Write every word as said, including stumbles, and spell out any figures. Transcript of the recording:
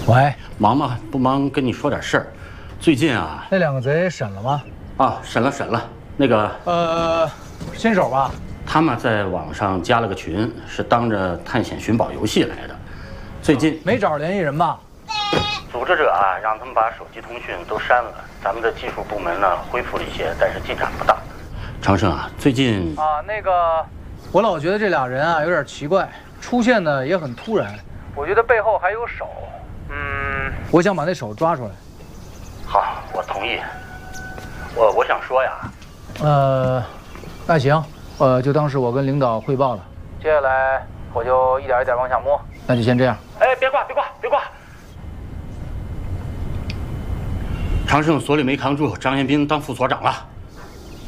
喂， 忙吗？不忙，跟你说点事儿。最近啊， 那两个贼审了吗？ 啊，审了审了。那个呃，新手吧？ 他们在网上加了个群，是当着探险寻宝游戏来的。最近没找着联系人吧？ 组织者啊，让他们把手机通讯都删了。咱们的技术部门呢，恢复了一些，但是进展不大。长生啊，最近啊，那个，我老觉得这俩人啊有点奇怪，出现的也很突然。我觉得背后还有手。嗯，我想把那手抓出来。 好，我同意。我我想说呀， 呃，那行，呃，就当是我跟领导汇报了。接下来我就一点一点往下摸。那就先这样。 哎，别挂，别挂，别挂。长胜所里没扛住，张彦斌当副所长了。